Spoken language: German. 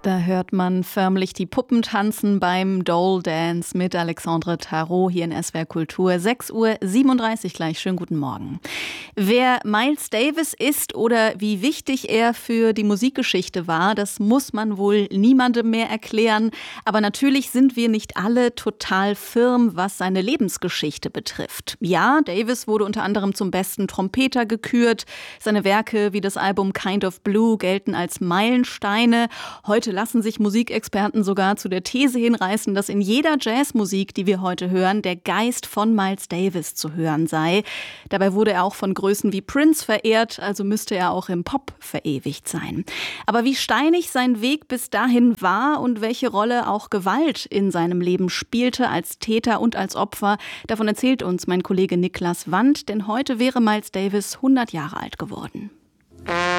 Da hört man förmlich die Puppen tanzen beim Doll Dance mit Alexandre Tarot hier in SWR Kultur. 6:37 Uhr gleich. Schönen guten Morgen. Wer Miles Davis ist oder wie wichtig er für die Musikgeschichte war, das muss man wohl niemandem mehr erklären. Aber natürlich sind wir nicht alle total firm, was seine Lebensgeschichte betrifft. Ja, Davis wurde unter anderem zum besten Trompeter gekürt. Seine Werke wie das Album Kind of Blue gelten als Meilensteine. Heute lassen sich Musikexperten sogar zu der These hinreißen, dass in jeder Jazzmusik, die wir heute hören, der Geist von Miles Davis zu hören sei. Dabei wurde er auch von Größen wie Prince verehrt, also müsste er auch im Pop verewigt sein. Aber wie steinig sein Weg bis dahin war und welche Rolle auch Gewalt in seinem Leben spielte, als Täter und als Opfer, davon erzählt uns mein Kollege Niklas Wandt, denn heute wäre Miles Davis 100 Jahre alt geworden.